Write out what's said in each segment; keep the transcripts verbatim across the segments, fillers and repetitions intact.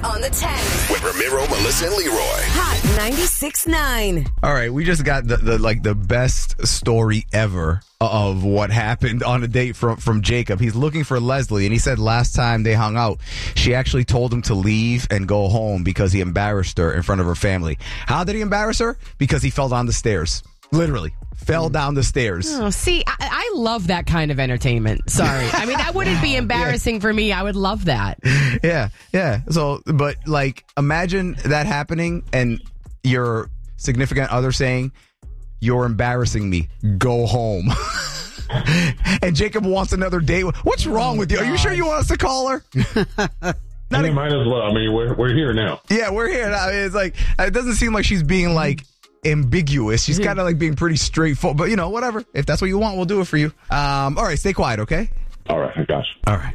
on the ten. With Ramiro, Melissa, and Leroy. Hot ninety-six point nine. All right, we just got the, the like the best story ever of what happened on a date from, from Jacob. He's looking for Leslie, and he said last time they hung out, she actually told him to leave and go home because he embarrassed her in front of her family. How did he embarrass her? Because he fell down the stairs. Literally. Fell down the stairs. Oh, see, I, I love that kind of entertainment. Sorry. I mean, that wouldn't be embarrassing yeah. for me. I would love that. Yeah, yeah. So, but like, imagine that happening and your significant other saying, "You're embarrassing me. Go home." And Jacob wants another date. What's wrong with you? Are you sure you want us to call her? I mean, might as well. I mean, we're we're here now. Yeah, we're here now. I mean, it's like, it doesn't seem like she's being like ambiguous. She's kind of like being pretty straightforward. But, you know, whatever. If that's what you want, we'll do it for you. Um, all right, stay quiet, okay? All right, I got you. All right.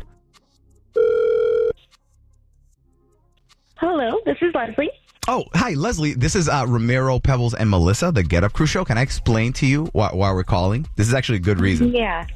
Hello, this is Leslie. Oh, hi, Leslie. This is uh, Ramiro, Pebbles, and Melissa, the Get Up Crew show. Can I explain to you why, why we're calling? This is actually a good reason. Yeah.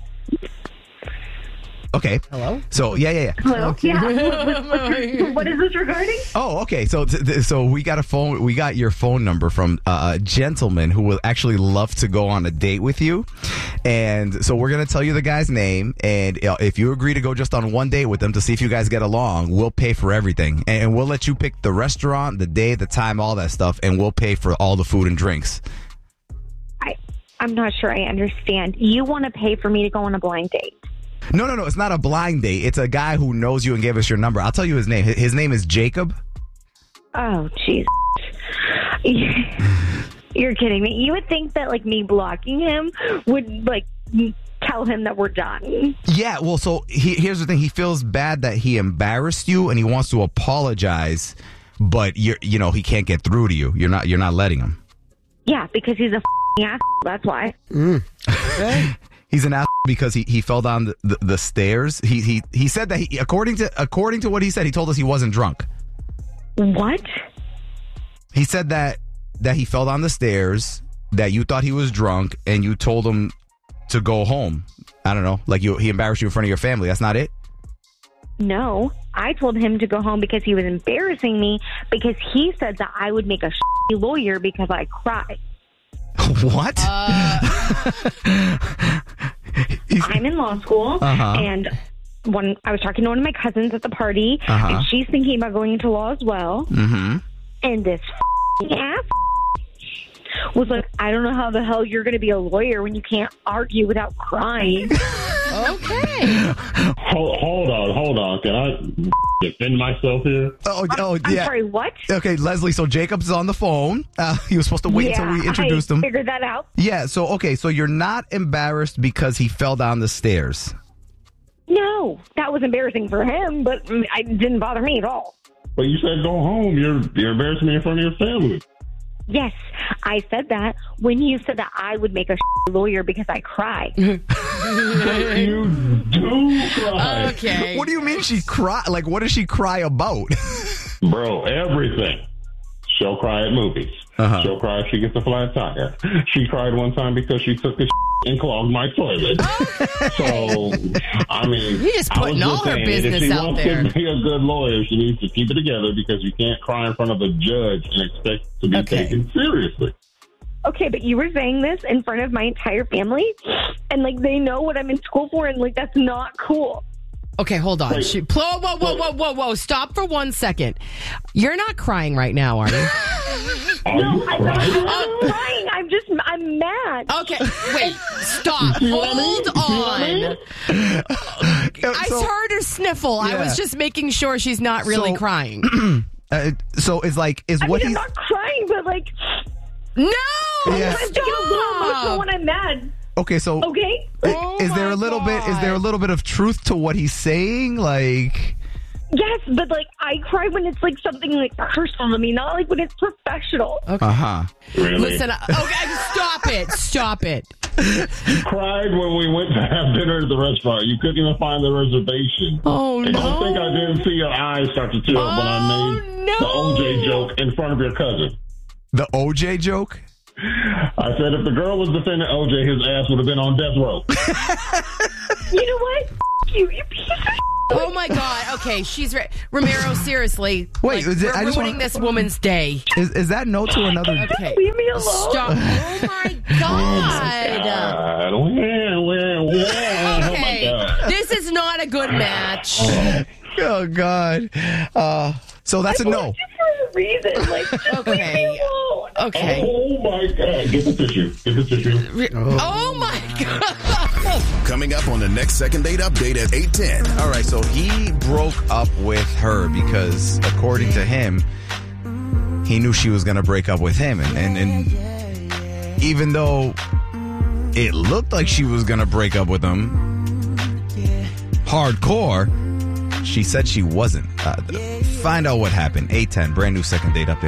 Okay. Hello? So, yeah, yeah, yeah. Hello? Yeah. What, what, what is this regarding? Oh, okay. So, th- th- so we got a phone. We got your phone number from uh, a gentleman who would actually love to go on a date with you. And so we're going to tell you the guy's name. And uh, if you agree to go just on one date with him to see if you guys get along, we'll pay for everything. And we'll let you pick the restaurant, the day, the time, all that stuff. And we'll pay for all the food and drinks. I, I'm not sure I understand. You want to pay for me to go on a blind date? No, no, no. It's not a blind date. It's a guy who knows you and gave us your number. I'll tell you his name. His name is Jacob. Oh, jeez. You're kidding me. You would think that, like, me blocking him would, like, tell him that we're done. Yeah, well, so he, here's the thing. He feels bad that he embarrassed you, and he wants to apologize, but, you're, you know, he can't get through to you. You're not, you're not letting him. Yeah, because he's a f***ing ass. That's why. Mm. Okay. He's an ass because he, he fell down the, the, the stairs. He he he said that he according to according to what he said, he told us he wasn't drunk. What? He said that that he fell down the stairs, that you thought he was drunk, and you told him to go home. I don't know, like you he embarrassed you in front of your family. That's not it? No, I told him to go home because he was embarrassing me because he said that I would make a shitty lawyer because I cried. What? Uh, I'm in law school, uh-huh. and when I was talking to one of my cousins at the party, uh-huh. and she's thinking about going into law as well, mm-hmm. and this ass was like, I don't know how the hell you're going to be a lawyer when you can't argue without crying. Okay. Hold, hold on, hold on. Can I defend myself here? Oh, oh I'm yeah. sorry, what? Okay, Leslie, so Jacob's on the phone. Uh, he was supposed to wait yeah, until we introduced I him. figured that out. Yeah, so, okay, so you're not embarrassed because he fell down the stairs. No, that was embarrassing for him, but mm, it didn't bother me at all. But you said go home. You're, you're embarrassing me in front of your family. Yes, I said that when you said that I would make a lawyer because I cry. You do cry. Okay. What do you mean she cry? Like, what does she cry about? Bro, everything. She'll cry at movies. Uh-huh. She'll cry if she gets a flat tire. She cried one time because she took a and clogged my toilet. So, I mean, you're just putting all her saying, business if she out wants there. to be a good lawyer, she needs to keep it together because you can't cry in front of a judge and expect to be Okay. taken seriously. Okay, but you were saying this in front of my entire family, and, like, they know what I'm in school for, and, like, that's not cool. Okay, hold on. Wait. She, whoa, whoa, whoa, whoa, whoa, whoa. Stop for one second. You're not crying right now, are you? Are No, you I'm not crying? I'm crying. I'm just, I'm mad. Okay, wait. Stop. See what I mean? Hold See what I on. mean? I So- heard her sniffle. I Yeah. was just making sure she's not really So- crying. Uh, so it's like, is I what mean, I'm he's... not crying, but, like, No! Yeah. I'm getting a little emotional when I'm mad. Okay, so... Okay? i- Oh is there my a little bit, is there a God. little bit of truth to what he's saying? Like... Yes, but, like, I cry when it's, like, something, like, personal to me, not, like, when it's professional. Uh-huh. Really? Listen, okay, stop it. Stop it. You cried when we went to have dinner at the restaurant. You couldn't even find the reservation. Oh, and no. don't think I didn't see your eyes start to tear up when I Oh, made no. the O J joke in front of your cousin. The O J joke? I said if the girl was defending O J, his ass would have been on death row. You know what? F- you, you piece of shit. Oh my God. Okay, she's re- Romero. Seriously, Wait, like, is it- we're I just ruining wanna- this woman's day. Is is that no to another? Okay, Leave me alone. stop. Oh my God. God. Where, where, where? Oh, my Okay, God. this is not a good match. Oh God. Uh, so that's a no. Just for a reason. Like, just leave me Okay. alone. Okay. Oh, my God. Get the tissue. Get the tissue. Oh my God. Coming up on the next Second Date Update at eight ten. All right, so he broke up with her because, according to him, he knew she was going to break up with him. And, and, and even though it looked like she was going to break up with him hardcore, she said she wasn't. Uh, find out what happened. eight ten, brand new Second Date Update.